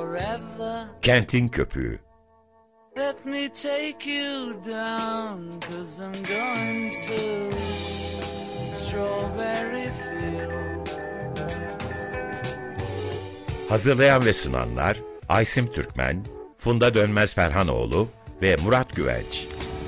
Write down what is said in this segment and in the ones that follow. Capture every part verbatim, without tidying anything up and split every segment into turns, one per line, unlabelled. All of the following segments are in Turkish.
forever.
Kentin Köpüğü.
Let me take you down, 'cause I'm going to Strawberry Fields.
Hazırlayan ve sunanlar Aysim Türkmen, Funda Dönmez Ferhanoğlu ve Murat Güvenç.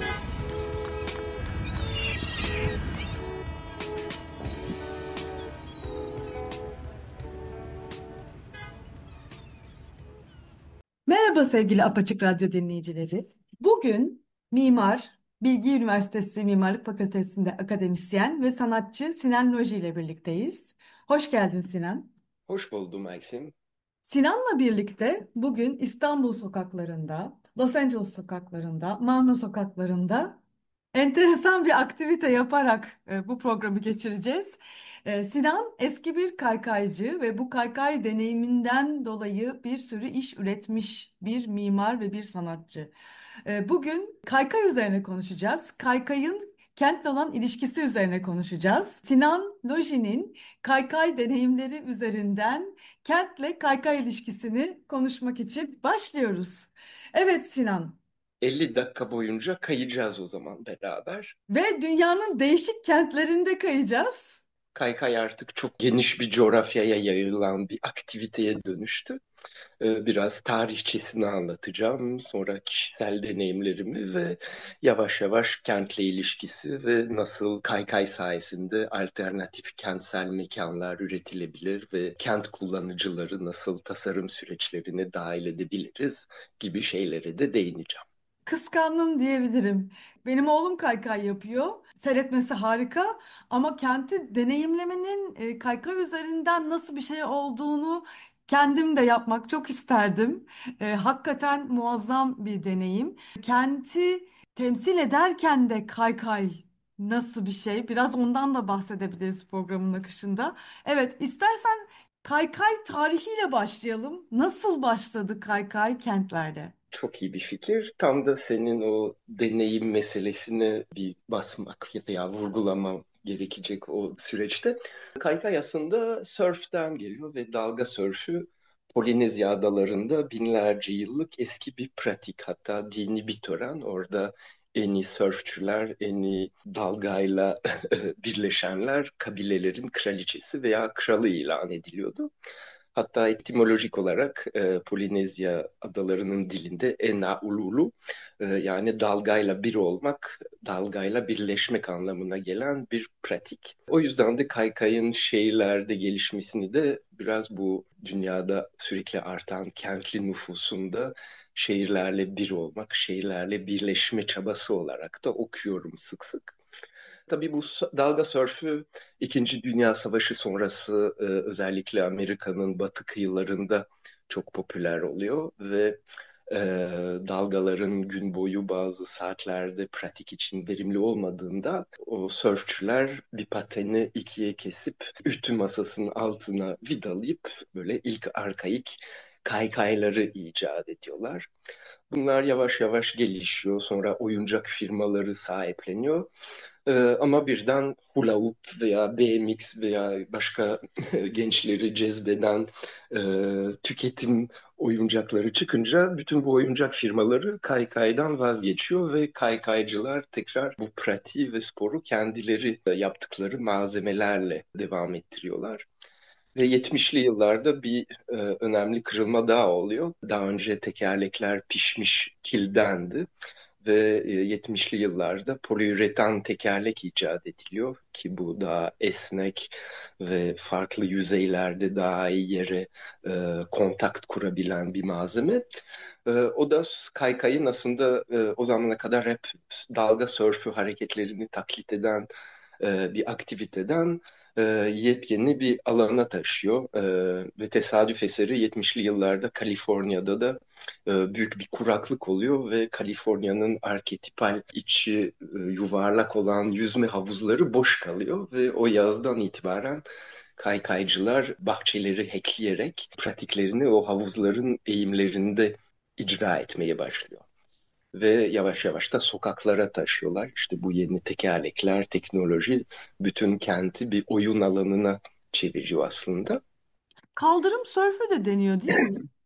Merhaba sevgili Apaçık Radyo dinleyicileri. Bugün mimar, Bilgi Üniversitesi Mimarlık Fakültesi'nde akademisyen ve sanatçı Sinan Loji ile birlikteyiz. Hoş geldin Sinan.
Hoş buldum Aysim.
Sinan'la birlikte bugün İstanbul sokaklarında, Los Angeles sokaklarında, Malmö sokaklarında enteresan bir aktivite yaparak e, bu programı geçireceğiz. E, Sinan eski bir kaykaycı ve bu kaykay deneyiminden dolayı bir sürü iş üretmiş bir mimar ve bir sanatçı. E, bugün kaykay üzerine konuşacağız. Kaykayın kentle olan ilişkisi üzerine konuşacağız. Sinan Loji'nin kaykay deneyimleri üzerinden kentle kaykay ilişkisini konuşmak için başlıyoruz. Evet Sinan.
elli dakika boyunca kayacağız o zaman beraber.
Ve dünyanın değişik kentlerinde kayacağız.
Kaykay artık çok geniş bir coğrafyaya yayılan bir aktiviteye dönüştü. Ee, Biraz tarihçesini anlatacağım, sonra kişisel deneyimlerimi ve yavaş yavaş kentle ilişkisi ve nasıl kaykay sayesinde alternatif kentsel mekanlar üretilebilir ve kent kullanıcıları nasıl tasarım süreçlerine dahil edebiliriz gibi şeylere de değineceğim.
Kıskandım diyebilirim. Benim oğlum kaykay yapıyor. Seyretmesi harika ama kenti deneyimlemenin e, kaykay üzerinden nasıl bir şey olduğunu kendim de yapmak çok isterdim. E, hakikaten muazzam bir deneyim. Kenti temsil ederken de kaykay nasıl bir şey? Biraz ondan da bahsedebiliriz programın akışında. Evet, istersen kaykay tarihiyle başlayalım. Nasıl başladı kaykay kentlerde?
Çok iyi bir fikir. Tam da senin o deneyim meselesine bir basmak veya vurgulamam gerekecek o süreçte. Kaykay aslında sörften geliyor ve dalga sörfü Polinezya adalarında binlerce yıllık eski bir pratik. Hatta dini bir tören. Orada en iyi sörfçüler, en iyi dalgayla birleşenler kabilelerin kraliçesi veya kralı ilan ediliyordu. Hatta etimolojik olarak e, Polinezya adalarının dilinde ena ululu e, yani dalgayla bir olmak, dalgayla birleşmek anlamına gelen bir pratik. O yüzden de kaykayın şehirlerde gelişmesini de biraz bu dünyada sürekli artan kentli nüfusunda şehirlerle bir olmak, şehirlerle birleşme çabası olarak da okuyorum sık sık. Tabii bu dalga sörfü İkinci Dünya Savaşı sonrası e, özellikle Amerika'nın batı kıyılarında çok popüler oluyor ve e, dalgaların gün boyu bazı saatlerde pratik için verimli olmadığında o sörfçüler bir pateni ikiye kesip ütü masasının altına vidalayıp böyle ilk arkaik kaykayları icat ediyorlar. Bunlar yavaş yavaş gelişiyor. Sonra oyuncak firmaları sahipleniyor. Ee, ama birden hula hoop veya B M X veya başka gençleri cezbeden e, tüketim oyuncakları çıkınca bütün bu oyuncak firmaları kaykaydan vazgeçiyor ve kaykaycılar tekrar bu pratiği ve sporu kendileri yaptıkları malzemelerle devam ettiriyorlar. Ve yetmişli yıllarda bir e, önemli kırılma daha oluyor. Daha önce tekerlekler pişmiş kildendi ve e, yetmişli yıllarda poliüretan tekerlek icat ediliyor ki bu daha esnek ve farklı yüzeylerde daha iyi yere e, kontakt kurabilen bir malzeme. E, o da kaykayın aslında e, o zamana kadar hep dalga sörfü hareketlerini taklit eden e, bir aktiviteden e, yepyeni bir alana taşıyor. E, ve tesadüf eseri yetmişli yıllarda Kaliforniya'da da e, büyük bir kuraklık oluyor ve Kaliforniya'nın arketipal içi e, yuvarlak olan yüzme havuzları boş kalıyor ve o yazdan itibaren kaykaycılar bahçeleri hackleyerek pratiklerini o havuzların eğimlerinde icra etmeye başlıyor. Ve yavaş yavaş da sokaklara taşıyorlar. İşte bu yeni tekerlekler, teknoloji bütün kenti bir oyun alanına çeviriyor aslında.
Kaldırım sörfü de deniyor değil mi?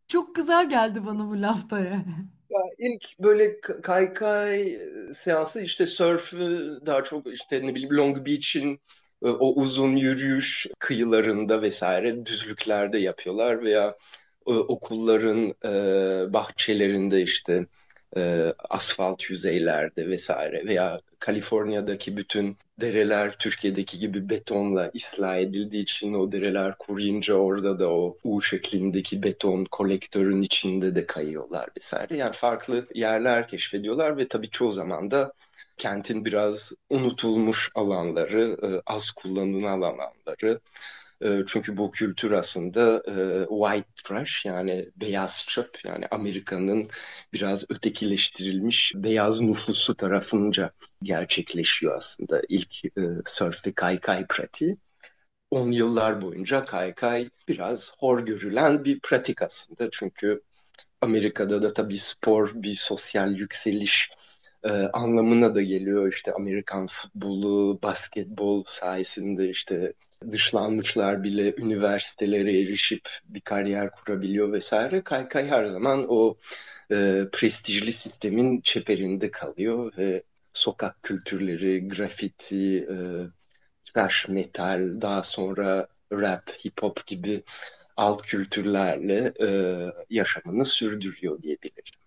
Çok güzel geldi bana bu lafta yani.
Ya ilk böyle k- kaykay seansı işte surf daha çok işte ne bileyim Long Beach'in e, o uzun yürüyüş kıyılarında vesaire düzlüklerde yapıyorlar veya e, okulların e, bahçelerinde işte e, asfalt yüzeylerde vesaire veya Kaliforniya'daki bütün dereler Türkiye'deki gibi betonla ıslah edildiği için o dereler kuruyunca orada da o U şeklindeki beton kolektörün içinde de kayıyorlar vesaire. Yani farklı yerler keşfediyorlar ve tabii çoğu zaman da kentin biraz unutulmuş alanları, e, az kullanılan alanları. E, Çünkü bu kültür aslında e, white trash yani beyaz çöp yani Amerika'nın biraz ötekileştirilmiş beyaz nüfusu tarafınca gerçekleşiyor aslında ilk e, surf ve kaykay pratiği. On yıllar boyunca kaykay biraz hor görülen bir pratik aslında. Çünkü Amerika'da da tabii spor bir sosyal yükseliş e, anlamına da geliyor. İşte Amerikan futbolu, basketbol sayesinde işte dışlanmışlar bile üniversitelere erişip bir kariyer kurabiliyor vesaire. Kaykay her zaman o e, prestijli sistemin çeperinde kalıyor ve sokak kültürleri, grafiti, e, thrash metal, daha sonra rap, hip hop gibi alt kültürlerle e, yaşamını sürdürüyor diyebilirim.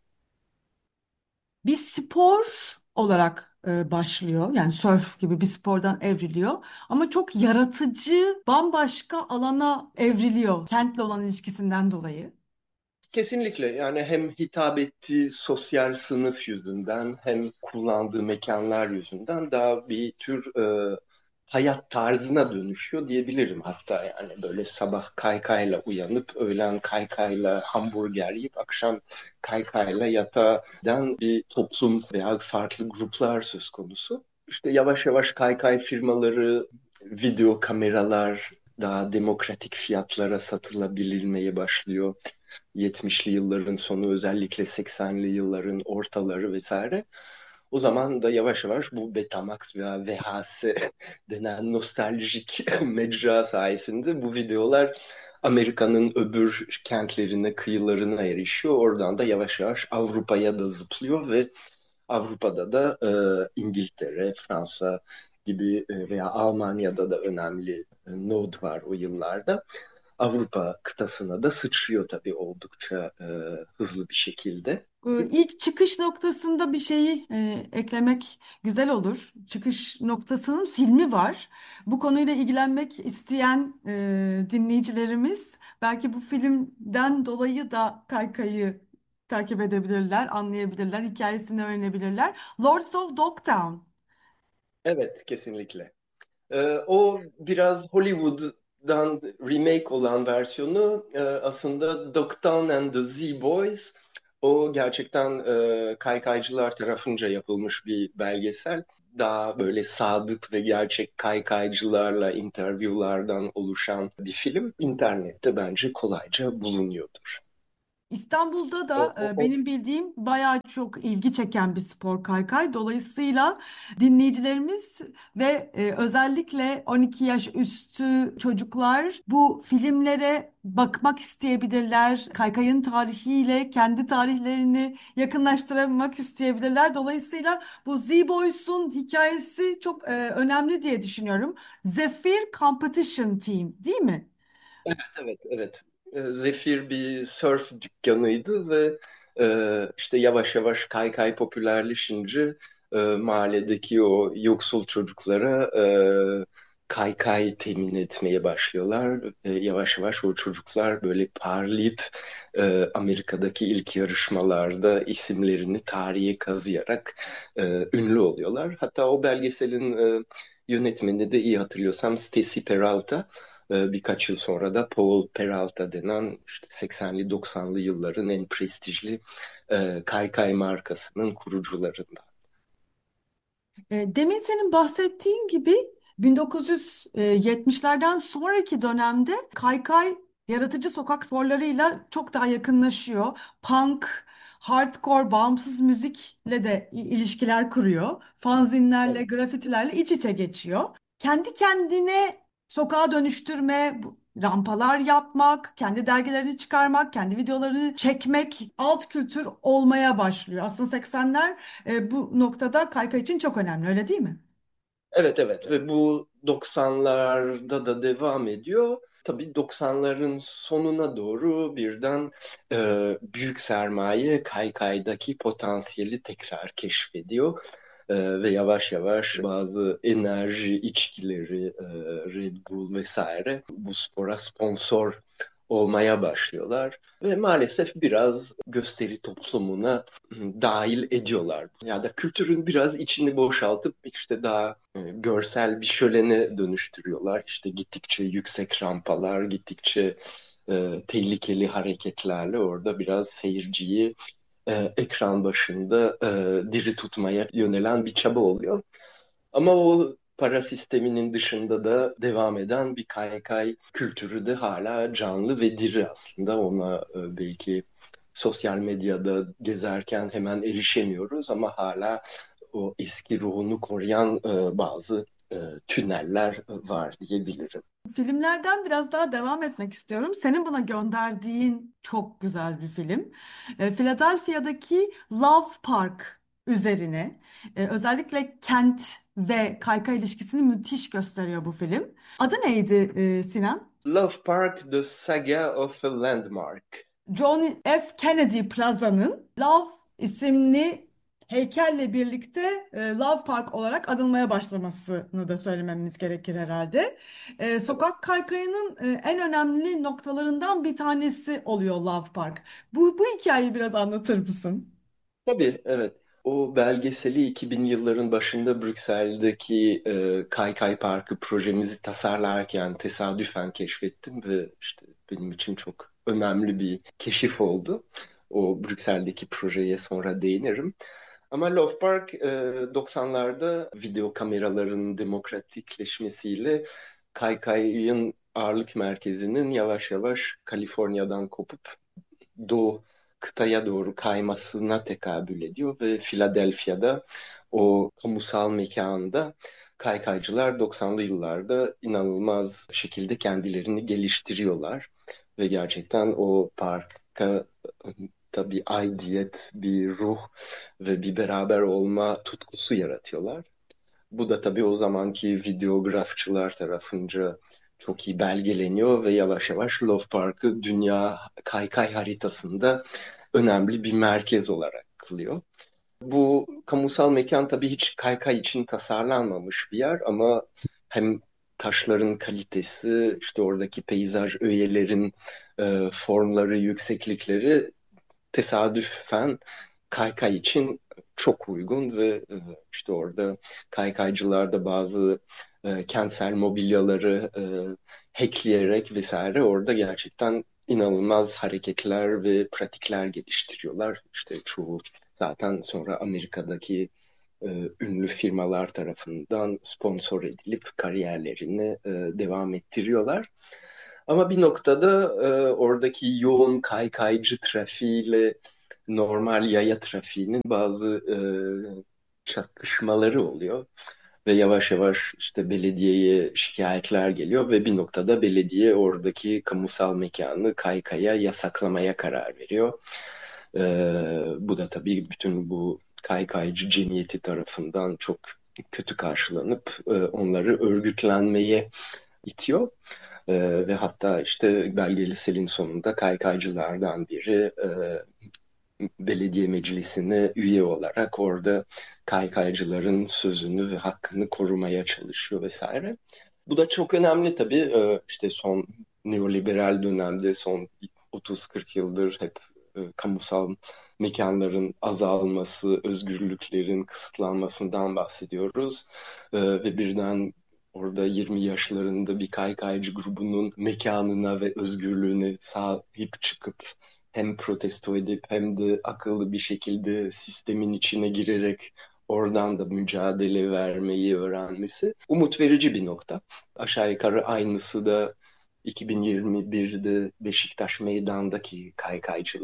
Bir spor olarak e, başlıyor. Yani surf gibi bir spordan evriliyor. Ama çok yaratıcı, bambaşka alana evriliyor kentle olan ilişkisinden dolayı.
Kesinlikle yani hem hitap ettiği sosyal sınıf yüzünden hem kullandığı mekanlar yüzünden daha bir tür e, hayat tarzına dönüşüyor diyebilirim. Hatta yani böyle sabah kaykayla uyanıp öğlen kaykayla hamburger yiyip akşam kaykayla yatağa giden bir toplum veya farklı gruplar söz konusu. İşte yavaş yavaş kaykay firmaları, video kameralar daha demokratik fiyatlara satılabilirmeye başlıyor. yetmişli yılların sonu özellikle seksenli yılların ortaları vesaire. O zaman da yavaş yavaş bu Betamax veya V H S denen nostaljik mecra sayesinde bu videolar Amerika'nın öbür kentlerine, kıyılarına erişiyor. Oradan da yavaş yavaş Avrupa'ya da zıplıyor ve Avrupa'da da e, İngiltere, Fransa gibi e, veya Almanya'da da önemli e, node var o yıllarda. Avrupa kıtasına da sıçrıyor tabii oldukça e, hızlı bir şekilde.
Ee, İlk çıkış noktasında bir şeyi e, eklemek güzel olur. Çıkış noktasının filmi var. Bu konuyla ilgilenmek isteyen e, dinleyicilerimiz belki bu filmden dolayı da Kaykay'ı takip edebilirler, anlayabilirler, hikayesini öğrenebilirler. Lords of Dogtown.
Evet, kesinlikle. E, o biraz Hollywood'dan remake olan versiyonu e, aslında Dogtown and the Z-Boys. O gerçekten e, kaykaycılar tarafınca yapılmış bir belgesel. Daha böyle sadık ve gerçek kaykaycılarla interviewlardan oluşan bir film. İnternette bence kolayca bulunuyordur.
İstanbul'da
O,
da
o,
e,
o
benim bildiğim bayağı çok ilgi çeken bir spor kaykay. Dolayısıyla dinleyicilerimiz ve e, özellikle on iki yaş üstü çocuklar bu filmlere bakmak isteyebilirler. Kaykayın tarihiyle kendi tarihlerini yakınlaştırmak isteyebilirler. Dolayısıyla bu Z-Boys'un hikayesi çok e, önemli diye düşünüyorum. Zephyr Competition Team, değil mi?
Evet, evet. Ee, Zephyr bir surf dükkanıydı ve e, işte yavaş yavaş kaykay popülerleşince e, mahalledeki o yoksul çocuklara e, kaykay temin etmeye başlıyorlar. E, yavaş yavaş o çocuklar böyle parlayıp e, Amerika'daki ilk yarışmalarda isimlerini tarihe kazıyarak e, ünlü oluyorlar. Hatta o belgeselin e, yönetmeni de iyi hatırlıyorsam Stacy Peralta. Ee, Birkaç yıl sonra da Paul Peralta denen işte seksenli doksanlı yılların en prestijli e, kaykay markasının kurucularından.
E, Demin senin bahsettiğin gibi bin dokuz yüz yetmişlerden sonraki dönemde kaykay yaratıcı sokak sporlarıyla çok daha yakınlaşıyor. Punk, hardcore, bağımsız müzikle de i- ilişkiler kuruyor. Fanzinlerle,
Evet.
grafitilerle iç içe geçiyor. Kendi kendine sokağa dönüştürme, rampalar yapmak, kendi dergilerini çıkarmak, kendi videolarını çekmek alt kültür olmaya başlıyor. Aslında seksenler e, bu noktada Kaykay için çok önemli, öyle değil mi?
Evet, evet, ve bu doksanlarda da devam ediyor. Tabii doksanların sonuna doğru birden e, büyük sermaye kaykay'daki potansiyeli tekrar keşfediyor. E, ve yavaş yavaş bazı enerji içkileri, e, Red Bull vesaire bu spora sponsor olmaya başlıyorlar. Ve maalesef biraz gösteri toplumuna dahil ediyorlar. Ya da kültürün biraz içini boşaltıp işte daha e, görsel bir şölene dönüştürüyorlar. İşte gittikçe yüksek rampalar, gittikçe e, tehlikeli hareketlerle orada biraz seyirciyi e, ekran başında e, diri tutmaya yönelen bir çaba oluyor. Ama o para sisteminin dışında da devam eden bir kaykay kültürü de hala canlı ve diri aslında. Ona e, belki sosyal medyada gezerken hemen erişemiyoruz ama hala o eski ruhunu koruyan e, bazı e, tüneller var diyebilirim.
Filmlerden biraz daha devam etmek istiyorum. Senin buna gönderdiğin çok güzel bir film. E, Philadelphia'daki Love Park üzerine e, özellikle kent ve kaykay ilişkisini müthiş gösteriyor bu film. Adı neydi e, Sinan?
Love Park, The Saga of a Landmark.
John F. Kennedy Plaza'nın Love isimli heykelle birlikte e, Love Park olarak anılmaya başlamasını da söylememiz gerekir herhalde. E, sokak kaykayının e, en önemli noktalarından bir tanesi oluyor Love Park. Bu, bu hikayeyi biraz anlatır mısın?
Tabii, evet. O belgeseli iki bin yılların başında Brüksel'deki e, Kaykay Parkı projemizi tasarlarken tesadüfen keşfettim ve işte benim için çok önemli bir keşif oldu. O Brüksel'deki projeye sonra değinirim. Ama Love Park e, doksanlarda video kameraların demokratikleşmesiyle Kaykay'ın ağırlık merkezinin yavaş yavaş Kaliforniya'dan kopup doğu kıtaya doğru kaymasına tekabül ediyor ve Philadelphia'da o kamusal mekanda kaykaycılar doksanlı yıllarda inanılmaz şekilde kendilerini geliştiriyorlar ve gerçekten o parka tabii aidiyet, bir ruh ve bir beraber olma tutkusu yaratıyorlar. Bu da tabii o zamanki videografçılar tarafınca çok iyi belgeleniyor ve yavaş yavaş Love Park'ı dünya kaykay haritasında önemli bir merkez olarak kılıyor. Bu kamusal mekan tabii hiç kaykay için tasarlanmamış bir yer ama hem taşların kalitesi, işte oradaki peyzaj öğelerin e, formları, yükseklikleri tesadüfen kaykay için çok uygun ve e, işte orada kaykaycılar da bazı e, kentsel mobilyaları e, hackleyerek vesaire orada gerçekten inanılmaz hareketler ve pratikler geliştiriyorlar. İşte çoğu zaten sonra Amerika'daki e, ünlü firmalar tarafından sponsor edilip kariyerlerini e, devam ettiriyorlar. Ama bir noktada e, oradaki yoğun kaykaycı trafiğiyle normal yaya trafiğinin bazı e, çakışmaları oluyor. Ve yavaş yavaş işte belediyeye şikayetler geliyor ve bir noktada belediye oradaki kamusal mekanı kaykaya yasaklamaya karar veriyor. E, bu da tabii bütün bu kaykaycı cemiyeti tarafından çok kötü karşılanıp e, onları örgütlenmeye itiyor. Ee, ve hatta işte belgeselin sonunda kaykaycılardan biri e, belediye meclisine üye olarak orada kaykaycıların sözünü ve hakkını korumaya çalışıyor vesaire. Bu da çok önemli tabii. Ee, işte son neoliberal dönemde son otuz kırk yıldır hep e, kamusal mekanların azalması, özgürlüklerin kısıtlanmasından bahsediyoruz. Ee, ve birden orada yirmi yaşlarında bir kaykaycı grubunun mekanına ve özgürlüğüne sahip çıkıp hem protesto edip hem de akıllı bir şekilde sistemin içine girerek oradan da mücadele vermeyi öğrenmesi umut verici bir nokta. Aşağı yukarı aynısı da iki bin yirmi birde Beşiktaş meydandaki kaykaycılarla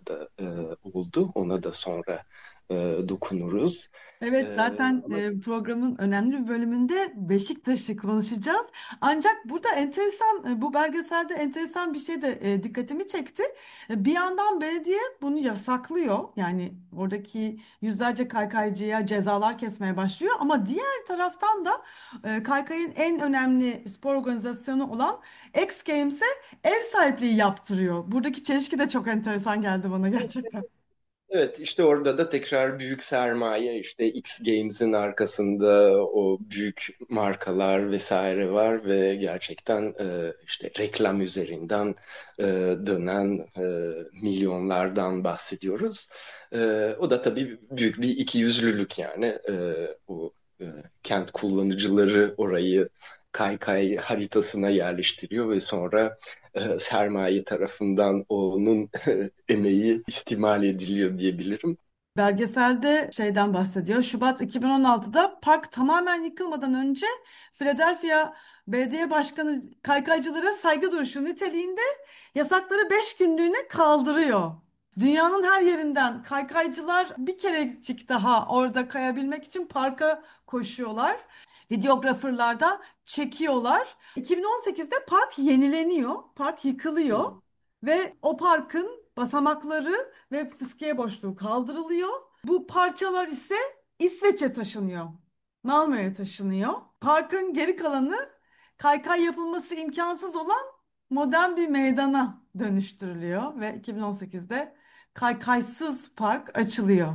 Barcelona'da e, oldu. Ona da sonra e, dokunuruz.
Evet,
E,
zaten
ama
e, programın önemli bir bölümünde Beşiktaş'ı konuşacağız. Ancak burada enteresan, e, bu belgeselde enteresan bir şey de e, dikkatimi çekti. E, Bir yandan belediye bunu yasaklıyor. Yani oradaki yüzlerce kaykaycıya cezalar kesmeye başlıyor. Ama diğer taraftan da e, kaykayın en önemli spor organizasyonu olan X Games'e ev sahipliği yaptırıyor. Buradaki çelişki de çok enteresan geldi bana gerçekten.
Evet, işte orada da tekrar büyük sermaye, işte X Games'in arkasında o büyük markalar vesaire var ve gerçekten e, işte reklam üzerinden e, dönen e, milyonlardan bahsediyoruz. E, o da tabii büyük bir ikiyüzlülük yani. E, o e, kent kullanıcıları orayı kaykay haritasına yerleştiriyor ve sonra e, sermaye tarafından onun emeği istimal ediliyor diyebilirim.
Belgeselde şeyden bahsediyor. Şubat iki bin on altıda park tamamen yıkılmadan önce Philadelphia Belediye Başkanı kaykaycılara saygı duruşu niteliğinde yasakları beş günlüğüne kaldırıyor. Dünyanın her yerinden kaykaycılar bir kerecik daha orada kayabilmek için parka koşuyorlar. Videografırlar da çekiyorlar. iki bin on sekizde park yenileniyor. Park yıkılıyor ve o parkın basamakları ve fıskiye boşluğu kaldırılıyor. Bu parçalar ise İsveç'e taşınıyor. Malmö'ye taşınıyor. Parkın geri kalanı kaykay yapılması imkansız olan modern bir meydana dönüştürülüyor ve iki bin on sekizde kaykaysız park açılıyor.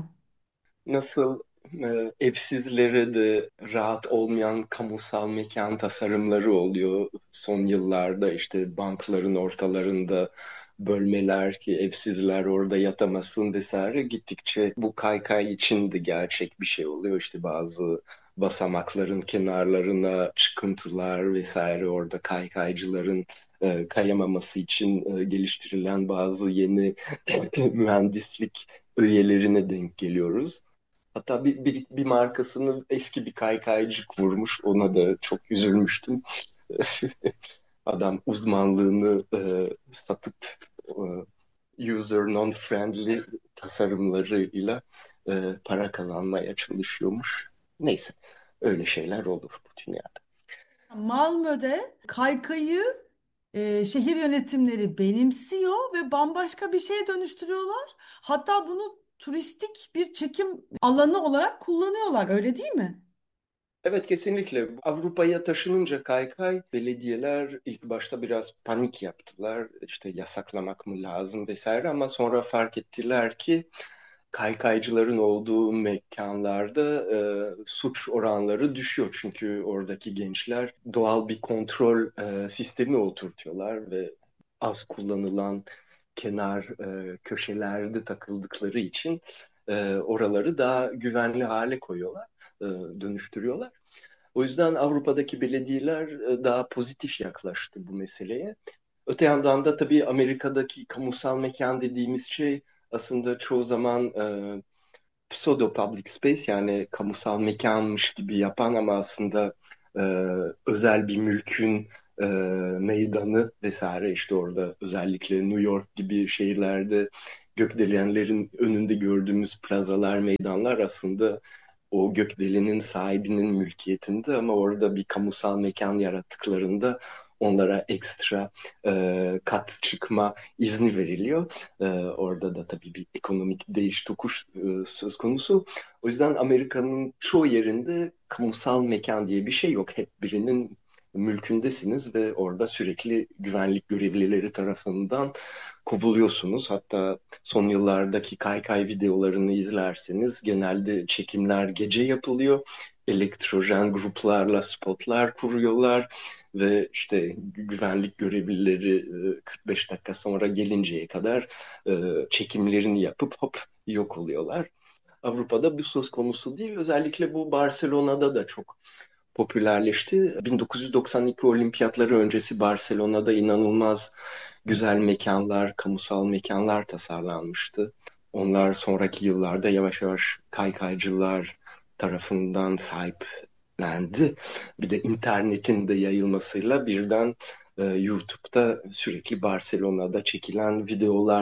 Nasıl e, evsizlere de rahat olmayan kamusal mekan tasarımları oluyor son yıllarda, işte bankların ortalarında bölmeler ki evsizler orada yatamasın vesaire, gittikçe bu kaykay için de gerçek bir şey oluyor. İşte bazı basamakların kenarlarına çıkıntılar vesaire, orada kaykaycıların e, kayamaması için e, geliştirilen bazı yeni mühendislik öğelerine denk geliyoruz. Hatta bir, bir, bir markasını eski bir kaykaycık vurmuş. Ona da çok üzülmüştüm. Adam uzmanlığını e, satıp e, user non-friendly tasarımlarıyla e, para kazanmaya çalışıyormuş. Neyse, öyle şeyler olur bu dünyada.
Malmö'de kaykayı e, şehir yönetimleri benimsiyor ve bambaşka bir şeye dönüştürüyorlar. Hatta bunu turistik bir çekim alanı olarak kullanıyorlar, öyle değil mi?
Evet, kesinlikle. Avrupa'ya taşınınca kaykay, belediyeler ilk başta biraz panik yaptılar. İşte yasaklamak mı lazım vesaire, ama sonra fark ettiler ki kaykaycıların olduğu mekanlarda e, suç oranları düşüyor. Çünkü oradaki gençler doğal bir kontrol e, sistemi oturtuyorlar ve az kullanılan kenar e, köşelerde takıldıkları için e, oraları daha güvenli hale koyuyorlar, e, dönüştürüyorlar. O yüzden Avrupa'daki belediyeler e, daha pozitif yaklaştı bu meseleye. Öte yandan da tabii Amerika'daki kamusal mekan dediğimiz şey aslında çoğu zaman e, pseudo public space, yani kamusal mekanmış gibi yapan ama aslında e, özel bir mülkün e, meydanı vesaire. İşte orada özellikle New York gibi şehirlerde gökdelenlerin önünde gördüğümüz plazalar, meydanlar aslında o gökdelenin sahibinin mülkiyetinde, ama orada bir kamusal mekan yarattıklarında onlara ekstra e, kat çıkma izni veriliyor. E, orada da tabii bir ekonomik değiş tokuş e, söz konusu. O yüzden Amerika'nın çoğu yerinde kamusal mekan diye bir şey yok. Hep birinin mülkündesiniz ve orada sürekli güvenlik görevlileri tarafından kovuluyorsunuz. Hatta son yıllardaki kaykay videolarını izlerseniz genelde çekimler gece yapılıyor. Elektrojen gruplarla spotlar kuruyorlar ve işte güvenlik görevlileri e, kırk beş dakika sonra gelinceye kadar e, çekimlerini yapıp hop yok oluyorlar. Avrupa'da bu söz konusu değil. Özellikle bu Barcelona'da da çok popülerleşti. bin dokuz yüz doksan iki olimpiyatları öncesi Barcelona'da inanılmaz güzel mekanlar, kamusal mekanlar tasarlanmıştı. Onlar sonraki yıllarda yavaş yavaş kaykaycılar tarafından sahiplendi. Bir de internetin de yayılmasıyla birden e, YouTube'da sürekli Barcelona'da çekilen videolar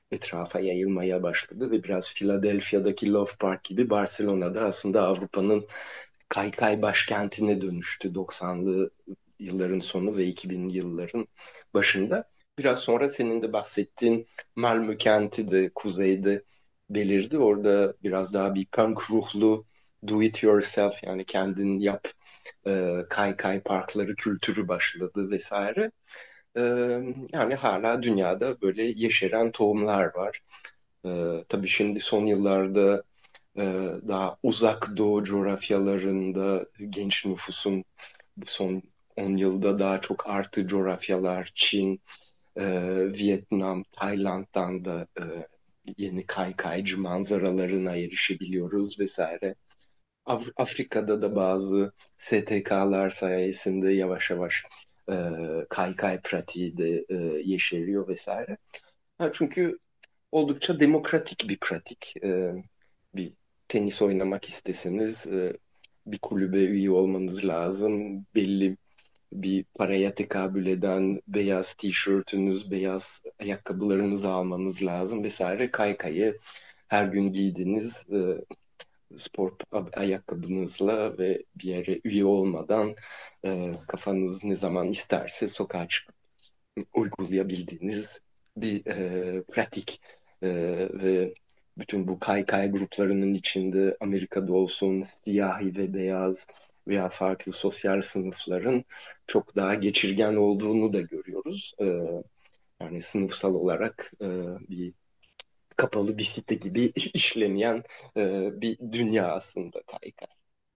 etrafa yayılmaya başladı ve biraz Philadelphia'daki Love Park gibi Barcelona'da aslında Avrupa'nın kaykay başkentine dönüştü doksanlı yılların sonu ve iki binli yılların başında. Biraz sonra senin de bahsettiğin Malmö kenti de kuzeyde belirdi. Orada biraz daha bir punk ruhlu do it yourself, yani kendin yap e, kaykay parkları kültürü başladı vesaire. E, Yani hala dünyada böyle yeşeren tohumlar var. E, tabii şimdi son yıllarda e, daha uzak doğu coğrafyalarında genç nüfusun bu son on yılda daha çok arttığı coğrafyalar Çin, e, Vietnam, Tayland'dan da e, yeni kaykaycı manzaralarına erişebiliyoruz vesaire. Af- Afrika'da da bazı S T K'lar sayesinde yavaş yavaş e, kaykay pratiği de e, yeşeriyor vesaire. Ha, çünkü oldukça demokratik bir pratik. E, bir tenis oynamak isteseniz e, bir kulübe üye olmanız lazım. Belli bir paraya tekabül eden beyaz tişörtünüz, beyaz ayakkabılarınızı almanız lazım vesaire. Kaykayı her gün giydiğiniz e, spor ayakkabınızla ve bir yere üye olmadan e, kafanız ne zaman isterse sokağa çıkıp uygulayabildiğiniz bir e, pratik. E, Ve bütün bu kaykay gruplarının içinde Amerika'da olsun siyahi ve beyaz veya farklı sosyal sınıfların çok daha geçirgen olduğunu da görüyoruz. E, yani sınıfsal olarak e, bir kapalı bir site gibi işlemeyen e, bir dünya aslında kaykay.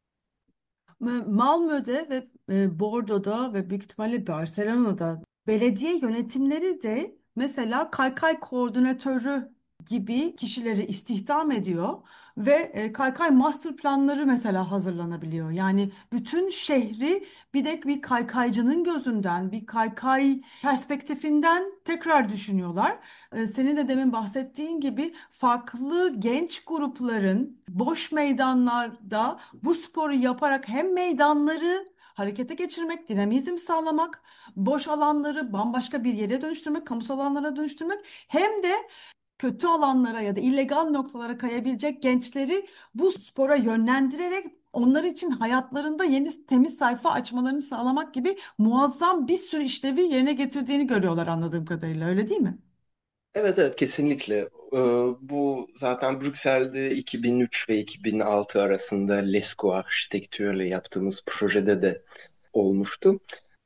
Ma- Malmö'de ve e, Bordo'da ve büyük ihtimalle Barcelona'da belediye yönetimleri de mesela kaykay koordinatörü gibi kişileri istihdam ediyor ve e, kaykay master planları mesela hazırlanabiliyor. Yani bütün şehri bir de bir kaykaycının gözünden, bir kaykay perspektifinden tekrar düşünüyorlar. E, Senin de demin bahsettiğin gibi farklı genç grupların boş meydanlarda bu sporu yaparak hem meydanları harekete geçirmek, dinamizm sağlamak, boş alanları bambaşka bir yere dönüştürmek, kamusal alanlara dönüştürmek hem de kötü alanlara ya da illegal noktalara kayabilecek gençleri bu spora yönlendirerek onlar için hayatlarında yeni temiz sayfa açmalarını sağlamak gibi muazzam bir sürü işlevi yerine getirdiğini görüyorlar anladığım kadarıyla, öyle değil mi?
Evet, evet, kesinlikle. Ee, Bu zaten Brüksel'de iki bin üç ve iki bin altı arasında Lesko Architecture'le yaptığımız projede de olmuştu.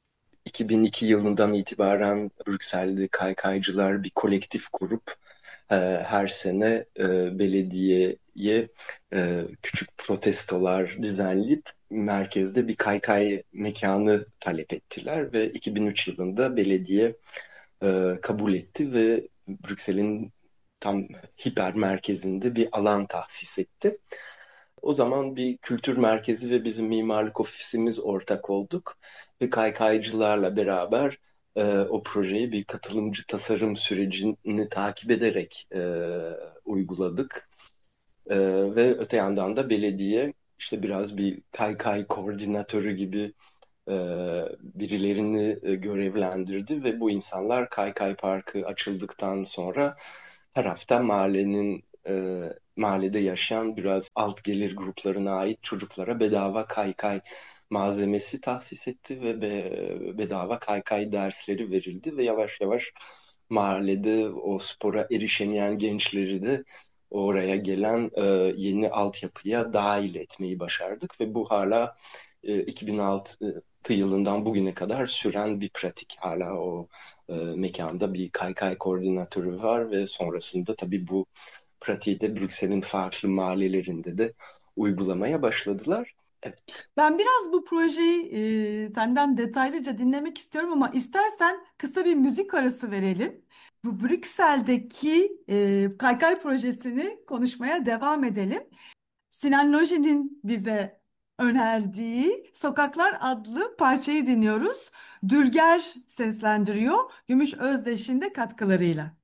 iki bin iki yılından itibaren Brüksel'de kaykaycılar bir kolektif kurup e, her sene e, belediyeye e, küçük protestolar düzenleyip merkezde bir kaykay mekanı talep ettiler ve iki bin üç yılında belediye e, kabul etti ve Brüksel'in tam hiper merkezinde bir alan tahsis etti. O zaman bir kültür merkezi ve bizim mimarlık ofisimiz ortak olduk ve kaykaycılarla beraber e, o projeyi bir katılımcı tasarım sürecini takip ederek e, uyguladık. E, Ve öte yandan da belediye işte biraz bir kaykay koordinatörü gibi e, birilerini e, görevlendirdi ve bu insanlar Kaykay Parkı açıldıktan sonra her hafta mahallenin e, mahallede yaşayan biraz alt gelir gruplarına ait çocuklara bedava kaykay malzemesi tahsis etti ve be- bedava kaykay dersleri verildi ve yavaş yavaş mahallede o spora erişemeyen gençleri de oraya gelen e, yeni altyapıya dahil etmeyi başardık ve bu hala e, iki bin altı yılından bugüne kadar süren bir pratik. Hala o e, mekanda bir kaykay koordinatörü var ve sonrasında tabii bu pratiği de Brüksel'in farklı mahallelerinde de uygulamaya başladılar. Evet,
Ben biraz bu projeyi e, senden detaylıca dinlemek istiyorum ama istersen kısa bir müzik arası verelim. Bu Brüksel'deki e, Kaykay projesini konuşmaya devam edelim. Sinan Loje'nin bize önerdiği Sokaklar adlı parçayı dinliyoruz. Dülger seslendiriyor, Gümüş Özdeş'in de katkılarıyla.